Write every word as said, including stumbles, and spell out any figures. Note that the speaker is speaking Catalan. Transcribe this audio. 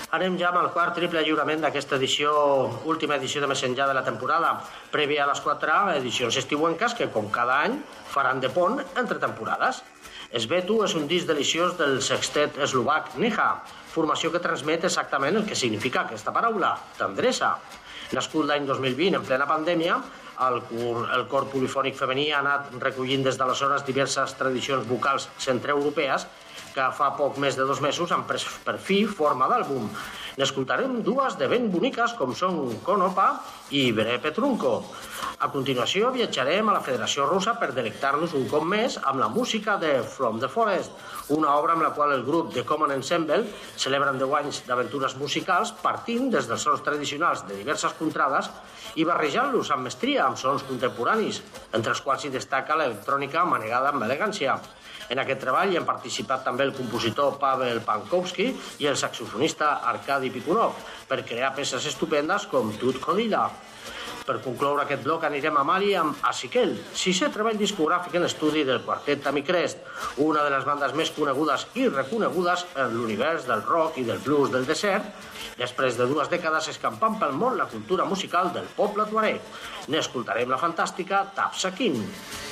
Anem ja amb el quart triple lliurament d'aquesta edició, última edició de Més enllà de la temporada, prèvia a les quatre edicions estiuenques que, com cada any, faran de pont entre temporades. Svetu és un disc deliciós del sextet eslovac Neha, formació que transmet exactament el que significa aquesta paraula, tendresa. Nascut l'any dos mil vint, en plena pandèmia, el cor, el cor polifònic femení ha anat recollint des d'aleshores diverses tradicions vocals centreeuropees que fa poc més de dos mesos han pres per fi forma d'àlbum. N'escoltarem dues de ben boniques com són Konopa i Bere Petrunko. A continuació viatjarem a la Federació Russa per delectar-nos un cop més amb la música de From the Forest, una obra amb la qual el grup The Common Ensemble celebren deu anys d'aventures musicals partint des dels sons tradicionals de diverses contrades i barrejant-los amb mestria amb sons contemporanis, entre els quals hi destaca l'electrònica manegada amb elegància. En aquest treball hi han participat també el compositor Pavel Pankowski i el saxofonista Arkady Pikunov per crear peces estupendes com Tut Kodila. Per concloure aquest bloc anirem a Mali amb Asikel, sisè treball discogràfic en estudi del quartet Tamicrest, una de les bandes més conegudes i reconegudes en l'univers del rock i del blues del desert, després de dues dècades escampant pel món la cultura musical del poble tuareg. N'escoltarem la fantàstica Tapsakin.